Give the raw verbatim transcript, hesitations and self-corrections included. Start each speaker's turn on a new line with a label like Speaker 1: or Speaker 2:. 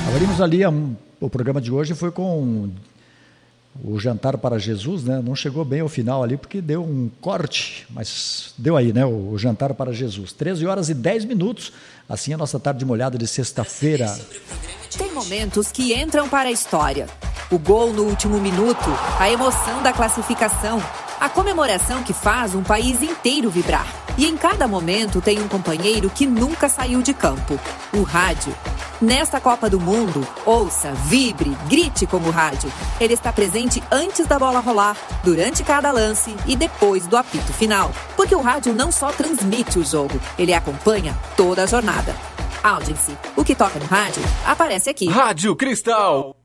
Speaker 1: Abrimos ali, um, o programa de hoje foi com o Jantar para Jesus, né? Não chegou bem ao final ali porque deu um corte, mas deu aí, né? O, o Jantar para Jesus. treze horas e dez minutos, assim a nossa tarde molhada de sexta-feira.
Speaker 2: Tem momentos que entram para a história. O gol no último minuto, a emoção da classificação, a comemoração que faz um país inteiro vibrar. E em cada momento tem um companheiro que nunca saiu de campo, o rádio. Nesta Copa do Mundo, ouça, vibre, grite como rádio. Ele está presente antes da bola rolar, durante cada lance e depois do apito final. Porque o rádio não só transmite o jogo, ele acompanha toda a jornada. Audience, o que toca no rádio, aparece aqui.
Speaker 3: Rádio Cristal.